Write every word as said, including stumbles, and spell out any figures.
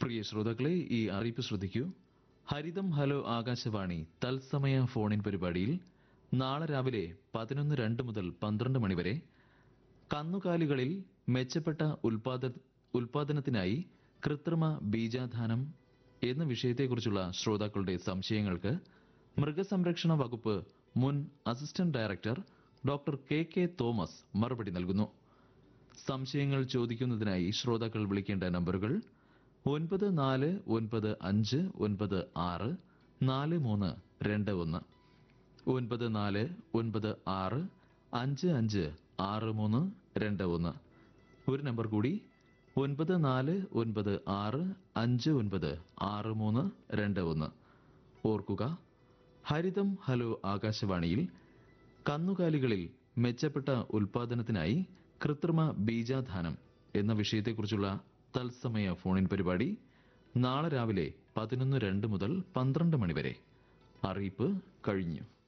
പ്രിയ ശ്രോതാക്കളെ, ഈ അറിയിപ്പ് ശ്രദ്ധിക്കൂ. ഹരിതം ഹലോ ആകാശവാണി തത്സമയ ഫോണിൻ പരിപാടിയിൽ നാളെ രാവിലെ പതിനൊന്ന് രണ്ട് മുതൽ പന്ത്രണ്ട് മണിവരെ കന്നുകാലികളിൽ മെച്ചപ്പെട്ട ഉൽപാദ ഉൽപാദനത്തിനായി കൃത്രിമ ബീജാധാനം എന്ന വിഷയത്തെക്കുറിച്ചുള്ള ശ്രോതാക്കളുടെ സംശയങ്ങൾക്ക് മൃഗസംരക്ഷണ വകുപ്പ് മുൻ assistant director doctor K K Thomas മറുപടി നൽകുന്നു. സംശയങ്ങൾ ചോദിക്കുന്നതിനായി ശ്രോതാക്കൾ വിളിക്കേണ്ട നമ്പറുകൾ ഒൻപത് നാല് ഒൻപത് അഞ്ച് ഒൻപത് ആറ് നാല് മൂന്ന് രണ്ട് ഒന്ന്, ഒൻപത് നാല് ഒൻപത് ആറ് അഞ്ച് അഞ്ച് ആറ് മൂന്ന് രണ്ട് ഒന്ന്. ഒരു നമ്പർ കൂടി, ഒൻപത് നാല് ഒൻപത് ആറ് അഞ്ച് ഒൻപത് ആറ് മൂന്ന് രണ്ട് ഒന്ന്. ഓർക്കുക, ഹരിതം ഹലോ ആകാശവാണിയിൽ കന്നുകാലികളിൽ മെച്ചപ്പെട്ട ഉൽപാദനത്തിനായി കൃത്രിമ ബീജാധാനം എന്ന വിഷയത്തെക്കുറിച്ചുള്ള തത്സമയ ഫോണിൻ പരിപാടി നാളെ രാവിലെ പതിനൊന്ന് രണ്ട് മുതൽ പന്ത്രണ്ട് മണിവരെ. അറിയിപ്പ് കഴിഞ്ഞു.